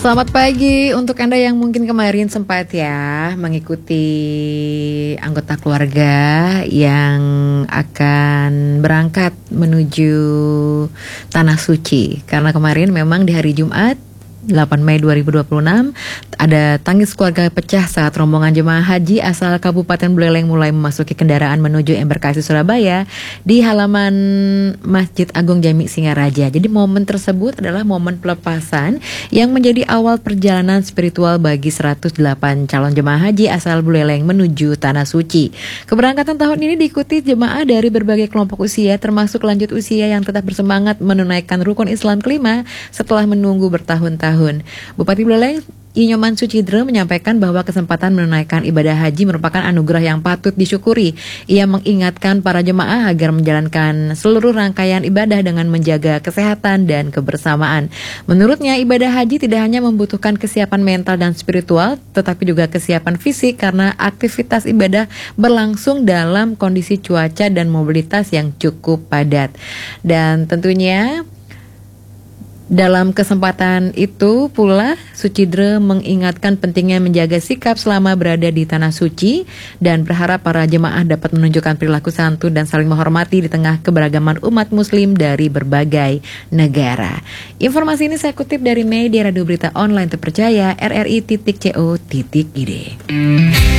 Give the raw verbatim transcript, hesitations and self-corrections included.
Selamat pagi untuk Anda yang mungkin kemarin sempat ya mengikuti anggota keluarga yang akan berangkat menuju Tanah Suci. Karena kemarin memang di hari Jumat delapan Mei dua ribu dua puluh enam ada tangis keluarga pecah saat rombongan jemaah haji asal Kabupaten Buleleng mulai memasuki kendaraan menuju Embarkasi Surabaya di halaman Masjid Agung Jami Singaraja. Jadi momen tersebut adalah momen pelepasan yang menjadi awal perjalanan spiritual bagi seratus delapan calon jemaah haji asal Buleleng menuju Tanah Suci. Keberangkatan tahun ini diikuti jemaah dari berbagai kelompok usia termasuk lanjut usia yang tetap bersemangat menunaikan rukun Islam kelima setelah menunggu bertahun-tahun. Bupati Buleleng Inyoman Sucidre menyampaikan bahwa kesempatan menunaikan ibadah haji merupakan anugerah yang patut disyukuri. Ia mengingatkan para jemaah agar menjalankan seluruh rangkaian ibadah dengan menjaga kesehatan dan kebersamaan. Menurutnya, ibadah haji tidak hanya membutuhkan kesiapan mental dan spiritual, tetapi juga kesiapan fisik karena aktivitas ibadah berlangsung dalam kondisi cuaca dan mobilitas yang cukup padat. Dan tentunya dalam kesempatan itu pula Sucidre mengingatkan pentingnya menjaga sikap selama berada di Tanah Suci dan berharap para jemaah dapat menunjukkan perilaku santun dan saling menghormati di tengah keberagaman umat muslim dari berbagai negara. Informasi ini saya kutip dari media radio berita online terpercaya R R I titik co titik id.